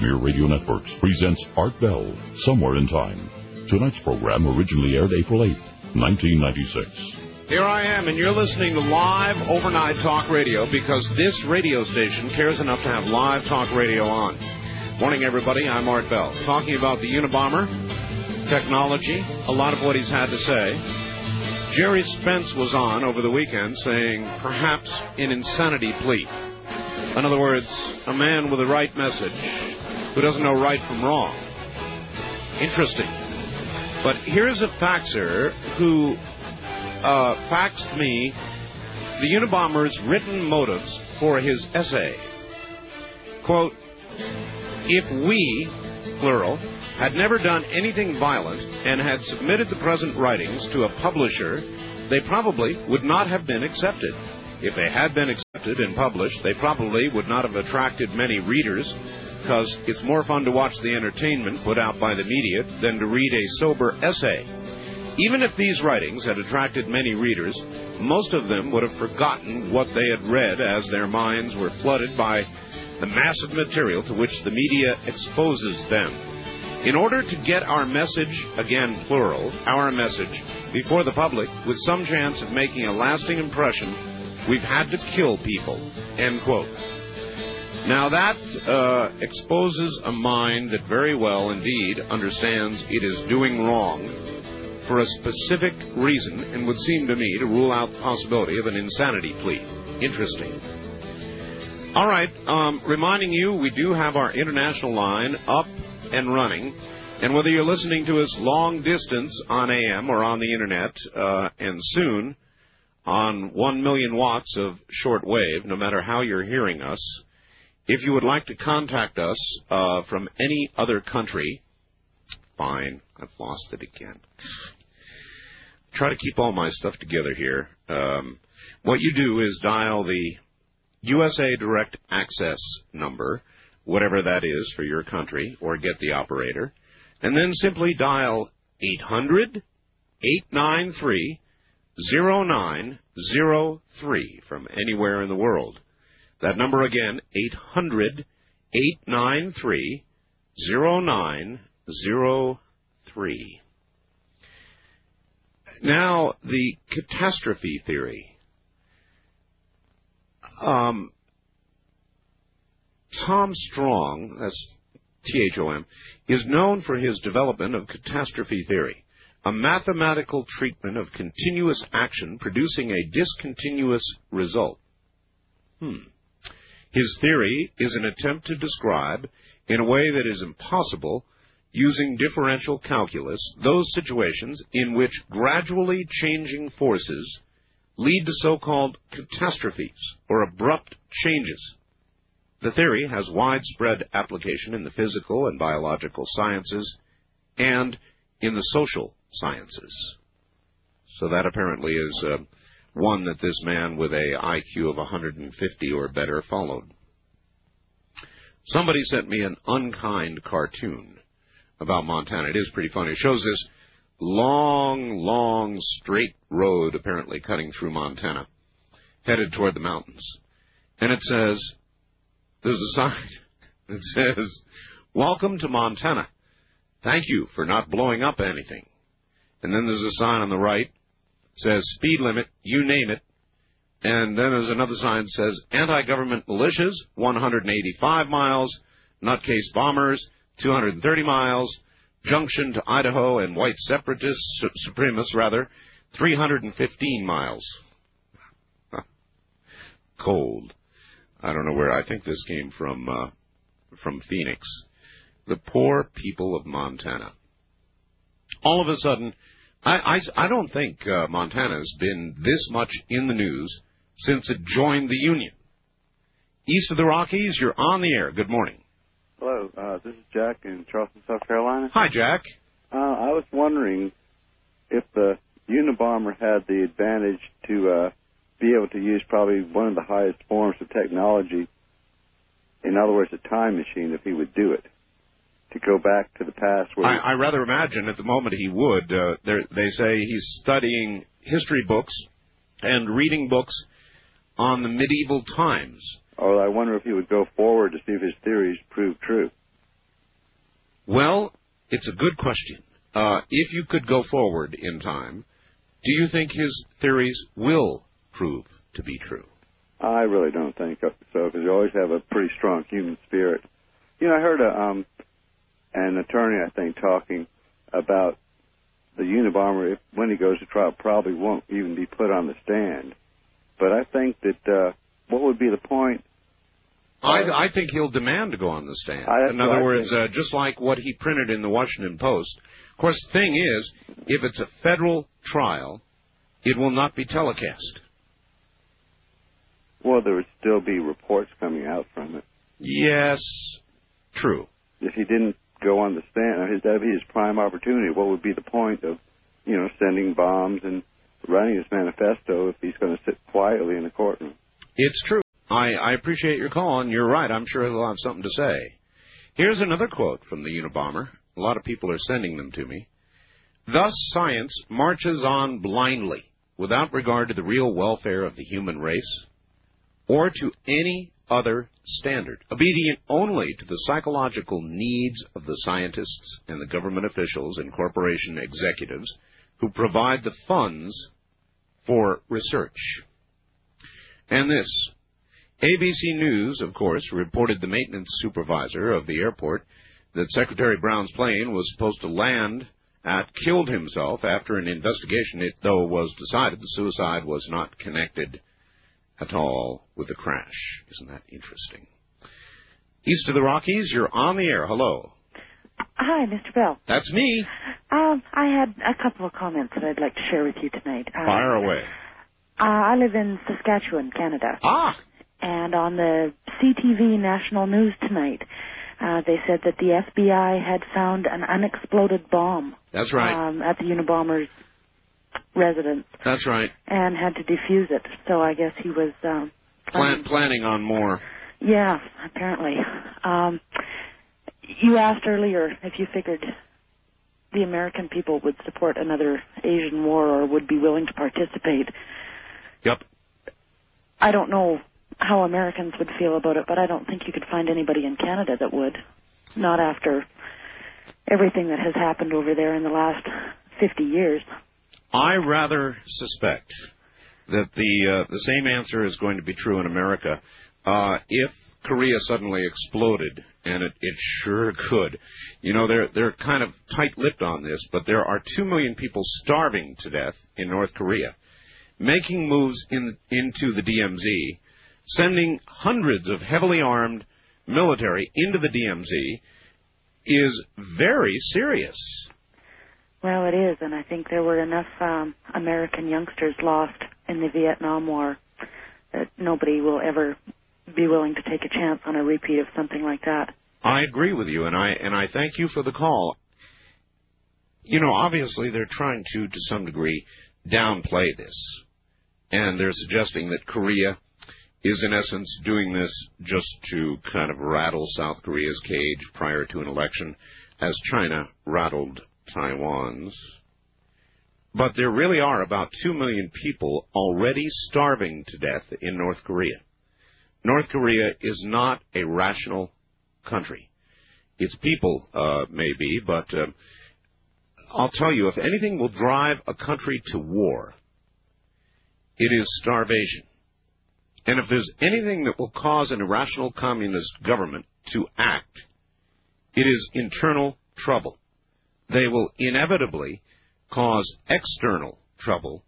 Premier Radio Networks presents Art Bell, Somewhere in Time. Tonight's program originally aired April 8, 1996. Here I am, and you're listening to live overnight talk radio because this radio station cares enough to have live talk radio on. Morning, everybody. I'm Art Bell, talking about the Unabomber, technology, a lot of what he's had to say. Jerry Spence was on over the weekend saying perhaps an insanity plea. In other words, a man with the right message who doesn't know right from wrong. Interesting. But here's a faxer who faxed me the Unabomber's written motives for his essay. Quote, if we, plural, had never done anything violent and had submitted the present writings to a publisher, they probably would not have been accepted. If they had been accepted and published, they probably would not have attracted many readers, because it's more fun to watch the entertainment put out by the media than to read a sober essay. Even if these writings had attracted many readers, most of them would have forgotten what they had read as their minds were flooded by the massive material to which the media exposes them. In order to get our message, again plural, our message, before the public with some chance of making a lasting impression, we've had to kill people, end quote. Now that exposes a mind that very well indeed understands it is doing wrong for a specific reason and would seem to me to rule out the possibility of an insanity plea. Interesting. All right, reminding you, we do have our international line up and running. And whether you're listening to us long distance on AM or on the Internet, and soon on 1 million watts of shortwave, no matter how you're hearing us, if you would like to contact us from any other country, fine, I've lost it again. Try to keep all my stuff together here. What you do is dial the USA Direct Access number, whatever that is for your country, or get the operator, and then simply dial 800-893-0903 from anywhere in the world. That number again, 800-893-0903. Now, the catastrophe theory. Tom Strong, that's Thom, is known for his development of catastrophe theory, a mathematical treatment of continuous action producing a discontinuous result. His theory is an attempt to describe, in a way that is impossible, using differential calculus, those situations in which gradually changing forces lead to so-called catastrophes or abrupt changes. The theory has widespread application in the physical and biological sciences and in the social sciences. So that apparently is one that this man with a IQ of 150 or better followed. Somebody sent me an unkind cartoon about Montana. It is pretty funny. It shows this long, straight road apparently cutting through Montana, headed toward the mountains. And it says, there's a sign that says, "Welcome to Montana. Thank you for not blowing up anything." And then there's a sign on the right that says, "Speed limit, you name it." And then there's another sign that says, "Anti-government militias, 185 miles. Nutcase bombers, 230 miles. Junction to Idaho and white separatists, supremacists, 315 miles. Cold. I don't know where. I think this came from Phoenix. The poor people of Montana. All of a sudden, I don't think Montana has been this much in the news since it joined the Union. East of the Rockies, you're on the air. Good morning. Hello, this is Jack in Charleston, South Carolina. Hi, Jack. I was wondering if the Unabomber had the advantage to be able to use probably one of the highest forms of technology, in other words, a time machine, if he would do it, to go back to the past. Where I rather imagine at the moment he would. They say he's studying history books and reading books on the medieval times. Or I wonder if he would go forward to see if his theories prove true. Well, it's a good question. If you could go forward in time, do you think his theories will prove to be true? I really don't think so, because you always have a pretty strong human spirit. You know, I heard an attorney, I think, talking about the Unabomber, when he goes to trial, probably won't even be put on the stand. But I think that what would be the point? I think he'll demand to go on the stand. In other words, just like what he printed in the Washington Post. Of course, the thing is, if it's a federal trial, it will not be telecast. Well, there would still be reports coming out from it. Yes, true. If he didn't go on the stand, that would be his prime opportunity. What would be the point of, sending bombs and writing his manifesto if he's going to sit quietly in the courtroom? It's true. I appreciate your call, and you're right. I'm sure he'll have something to say. Here's another quote from the Unabomber. A lot of people are sending them to me. Thus, science marches on blindly, without regard to the real welfare of the human race, or to any other standard, obedient only to the psychological needs of the scientists and the government officials and corporation executives who provide the funds for research. And this, ABC News, of course, reported the maintenance supervisor of the airport that Secretary Brown's plane was supposed to land at killed himself after an investigation. It, though, was decided the suicide was not connected at all with the crash. Isn't that interesting? East of the Rockies, you're on the air. Hello. Hi, Mr. Bell. That's me. I had a couple of comments that I'd like to share with you tonight. Fire away. I live in Saskatchewan, Canada. Ah. And on the CTV national news tonight, they said that the FBI had found an unexploded bomb. That's right. At the Unabomber's residence. That's right. And had to defuse it. So I guess he was planning on more. Yeah, apparently. You asked earlier if you figured the American people would support another Asian war or would be willing to participate. Yep. I don't know how Americans would feel about it, but I don't think you could find anybody in Canada that would. Not after everything that has happened over there in the last 50 years. I rather suspect that the same answer is going to be true in America. If Korea suddenly exploded, and it sure could. They're kind of tight-lipped on this, but there are 2 million people starving to death in North Korea. Making moves into the DMZ, sending hundreds of heavily armed military into the DMZ is very serious. Well, it is, and I think there were enough American youngsters lost in the Vietnam War that nobody will ever be willing to take a chance on a repeat of something like that. I agree with you, and I thank you for the call. Obviously they're trying to some degree, downplay this, and they're suggesting that Korea is in essence doing this just to kind of rattle South Korea's cage prior to an election, as China rattled Taiwan's. But there really are about 2 million people already starving to death in North Korea. North Korea is not a rational country. Its people may be, but I'll tell you, if anything will drive a country to war, it is starvation. And if there's anything that will cause an irrational communist government to act, it is internal trouble. They will inevitably cause external trouble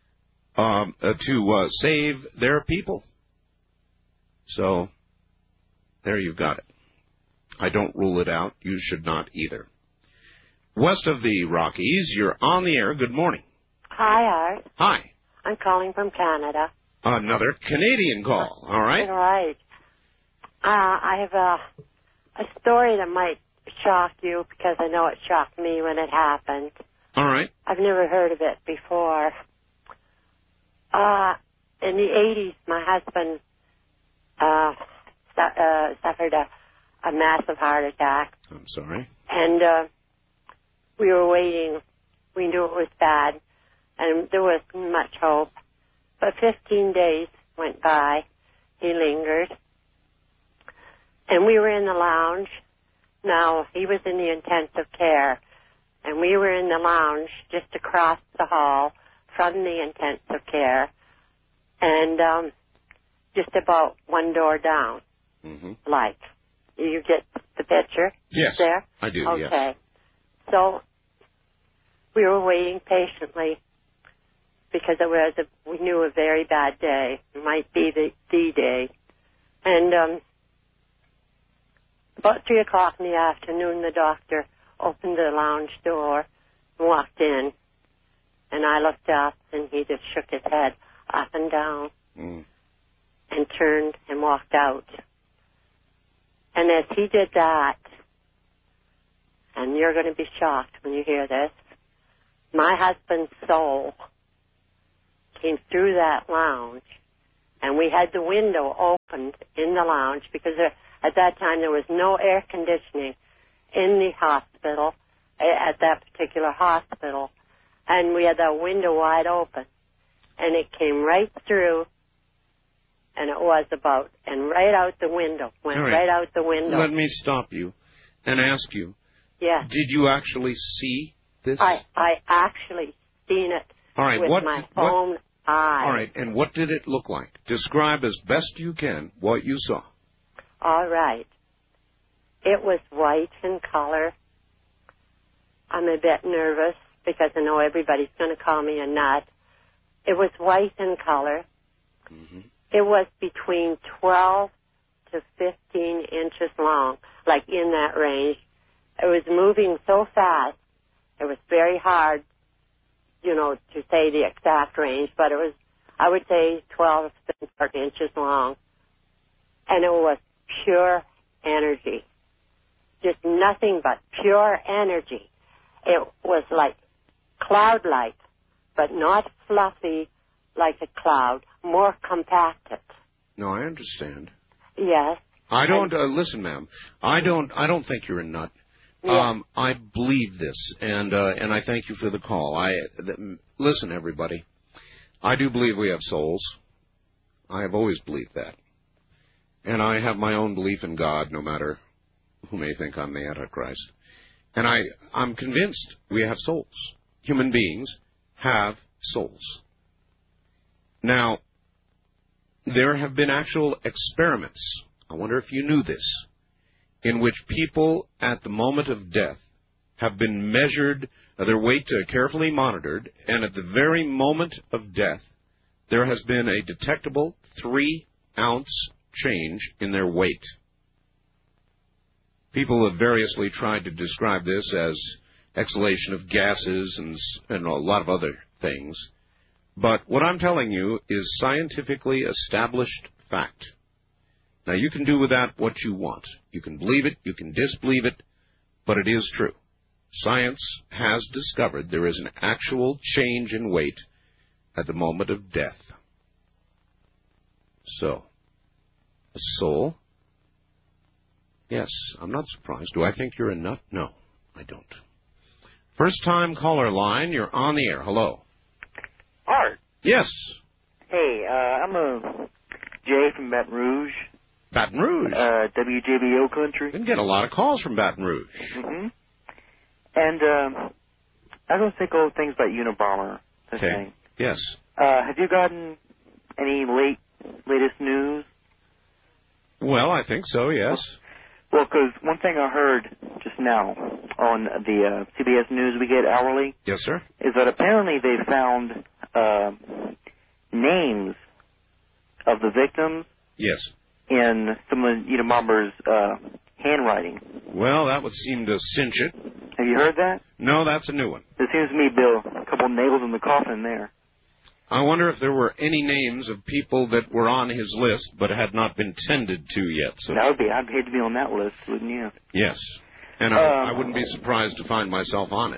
to save their people. So, there you've got it. I don't rule it out. You should not either. West of the Rockies, you're on the air. Good morning. Hi, Art. Hi. I'm calling from Canada. Another Canadian call. All right. All right. I have a story that might shock you because I know it shocked me when it happened. All right. I've never heard of it before. In the 80s, my husband suffered a massive heart attack. I'm sorry. And we were waiting. We knew it was bad, and there wasn't much hope. But 15 days went by. He lingered. And we were in the lounge, Now, he was in the intensive care, and we were in the lounge just across the hall from the intensive care, and just about one door down. Mm-hmm. Like, you get the picture? Yes, there? I do, okay. yes. So we were waiting patiently because we knew a very bad day. It might be the day. And about 3 o'clock in the afternoon, the doctor opened the lounge door and walked in. And I looked up, and he just shook his head up and down and turned and walked out. And as he did that, and you're going to be shocked when you hear this, my husband's soul came through that lounge, and we had the window opened in the lounge because at that time there was no air conditioning in the hospital, at that particular hospital, and we had that window wide open, and it came right through, and it was and right out the window, right out the window. Let me stop you and ask you. Yeah. Did you actually see this? I actually seen it with my own eyes. All right, and what did it look like? Describe as best you can what you saw. All right. It was white in color. I'm a bit nervous because I know everybody's going to call me a nut. It was white in color. Mm-hmm. It was between 12 to 15 inches long, like in that range. It was moving so fast, it was very hard, to say the exact range, but it was, I would say, 12 to 13 inches long. And it was pure energy. Just nothing but pure energy. It was like cloud-like, but not fluffy like a cloud, more compacted. No, I understand. Yes. I don't, listen, ma'am, I don't think you're a nut. Yeah. I believe this, and I thank you for the call. Listen, everybody, I do believe we have souls. I have always believed that. And I have my own belief in God, no matter who may think I'm the Antichrist. And I'm convinced we have souls. Human beings have souls. Now, there have been actual experiments, I wonder if you knew this, in which people at the moment of death have been measured, their weight carefully monitored, and at the very moment of death, there has been a detectable 3-ounce change in their weight. People have variously tried to describe this as exhalation of gases and a lot of other things. But what I'm telling you is scientifically established fact. Now, you can do with that what you want. You can believe it, you can disbelieve it, but it is true. Science has discovered there is an actual change in weight at the moment of death. So, a soul? Yes, I'm not surprised. Do I think you're a nut? No, I don't. First-time caller line, you're on the air. Hello. Art. Yes. Hey, I'm Jay from Baton Rouge. Baton Rouge? WJBO country. Didn't get a lot of calls from Baton Rouge. Mm-hmm. And I was going to say old things about Unabomber. Okay. Yes. Have you gotten any latest news? Well, I think so, yes. Well, because one thing I heard just now on the CBS News we get hourly. Yes, sir. Is that apparently they found names of the victims. Yes. In some of Unabomber's handwriting. Well, that would seem to cinch it. Have you heard that? No, that's a new one. There seems to me to be a couple nails in the coffin there. I wonder if there were any names of people that were on his list but had not been tended to yet. So that would be. I'd hate to be on that list, wouldn't you? Yes. And I wouldn't be surprised to find myself on it.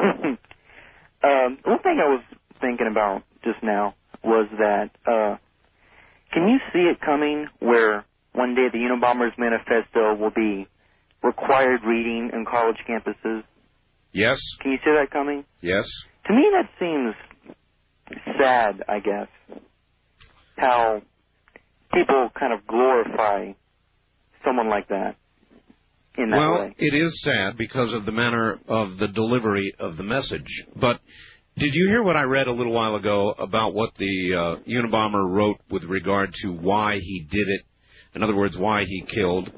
One thing I was thinking about just now was that can you see it coming where one day the Unabomber's manifesto will be required reading in college campuses? Yes. Can you see that coming? Yes. To me, that seems sad, I guess, how people kind of glorify someone like that. in that well, way. it is sad because of the manner of the delivery of the message. But did you hear what I read a little while ago about what the Unabomber wrote with regard to why he did it? In other words, why he killed?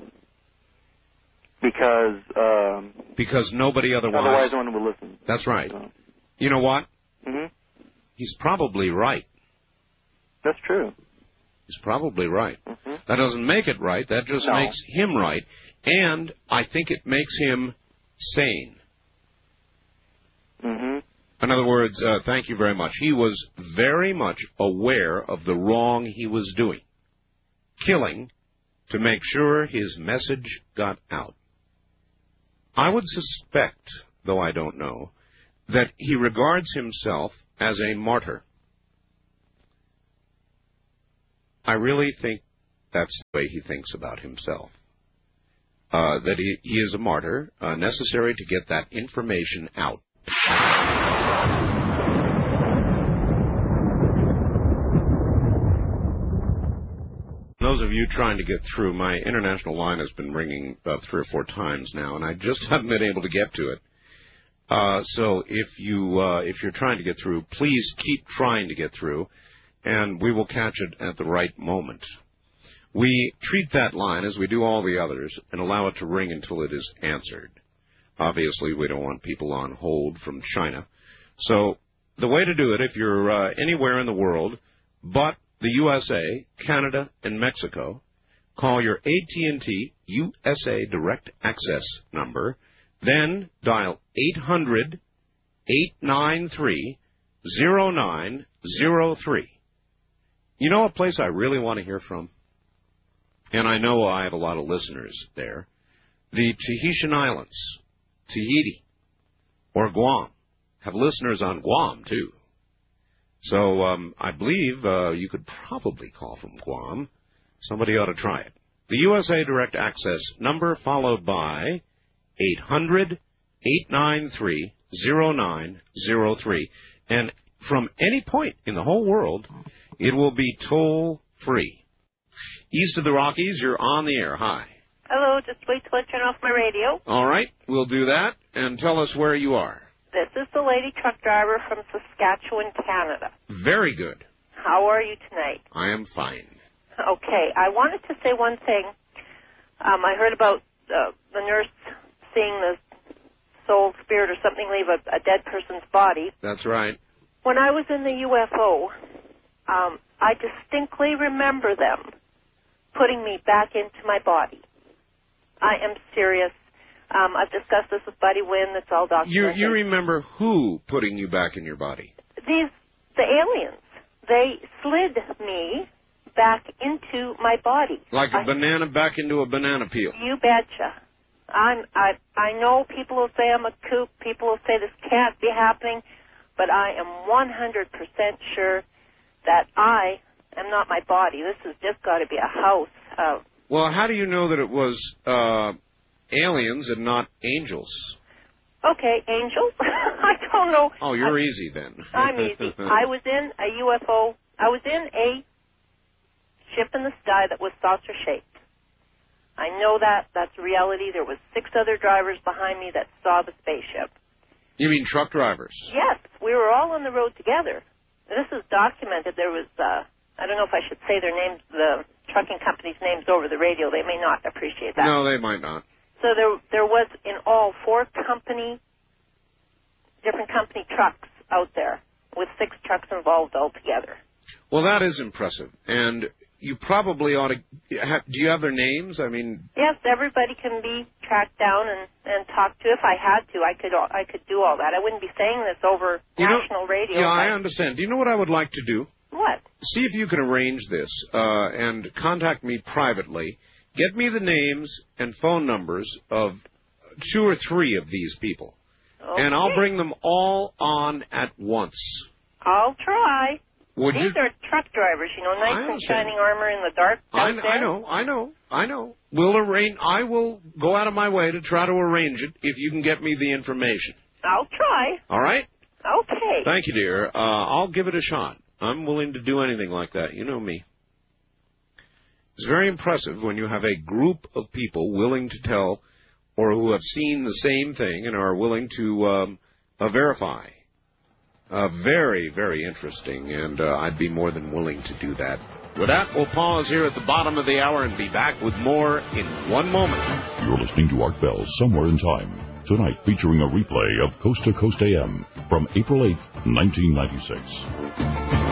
Because nobody otherwise no one would listen. That's right. So. You know what? Mm-hmm. He's probably right. That's true. He's probably right. Mm-hmm. That doesn't make it right. That just makes him right. And I think it makes him sane. Mm-hmm. In other words, thank you very much. He was very much aware of the wrong he was doing. Killing to make sure his message got out. I would suspect, though I don't know, that he regards himself as a martyr. I really think that's the way he thinks about himself. That he is a martyr, necessary to get that information out. Those of you trying to get through, my international line has been ringing about 3 or 4 times now, and I just haven't been able to get to it. So if you're trying to get through, please keep trying to get through, and we will catch it at the right moment. We treat that line as we do all the others and allow it to ring until it is answered. Obviously, we don't want people on hold from China. So the way to do it, if you're anywhere in the world but the USA, Canada, and Mexico, call your AT&T USA Direct Access number, then dial 800-893-0903. You know a place I really want to hear from? And I know I have a lot of listeners there. The Tahitian Islands, Tahiti, or Guam. Have listeners on Guam, too. So I believe you could probably call from Guam. Somebody ought to try it. The USA Direct Access number followed by 800-893-0903. And from any point in the whole world, it will be toll-free. East of the Rockies, you're on the air. Hi. Hello, just wait till I turn off my radio. All right, we'll do that. And tell us where you are. This is the lady truck driver from Saskatchewan, Canada. Very good. How are you tonight? I am fine. Okay, I wanted to say one thing. I heard about the nurse seeing the soul, spirit, or something leave a dead person's body. That's right. When I was in the UFO, I distinctly remember them putting me back into my body. I am serious. I've discussed this with Buddy Wynn. It's all documented. You remember who putting you back in your body? The aliens. They slid me back into my body. Like a banana back into a banana peel. You betcha. I know people will say I'm a kook. People will say this can't be happening, but I am 100% sure that I am not my body. This has just got to be a house. Well, how do you know that it was aliens and not angels? Okay, angels? I don't know. Oh, you're easy then. I'm easy. I was in a UFO. I was in a ship in the sky that was saucer-shaped. I know that. That's reality. There was 6 other drivers behind me that saw the spaceship. You mean truck drivers? Yes. We were all on the road together. This is documented. There was, I don't know if I should say their names, the trucking company's names over the radio. They may not appreciate that. No, they might not. So there was in all 4 different company trucks out there with 6 trucks involved altogether. Well, that is impressive. And you probably ought to... do you have their names? I mean... Yes, everybody can be tracked down and talked to. If I had to, I could do all that. I wouldn't be saying this over national radio. Yeah, I understand. Do you know what I would like to do? What? See if you can arrange this and contact me privately. Get me the names and phone numbers of 2 or 3 of these people. Okay. And I'll bring them all on at once. I'll try. These are truck drivers, nice and shining armor in the dark. I know. I will go out of my way to try to arrange it if you can get me the information. I'll try. All right? Okay. Thank you, dear. I'll give it a shot. I'm willing to do anything like that. You know me. It's very impressive when you have a group of people willing to tell or who have seen the same thing and are willing to verify. Very, very interesting, and I'd be more than willing to do that. With that, we'll pause here at the bottom of the hour and be back with more in 1 moment. You're listening to Art Bell, Somewhere in Time. Tonight, featuring a replay of Coast to Coast AM from April 8th, 1996.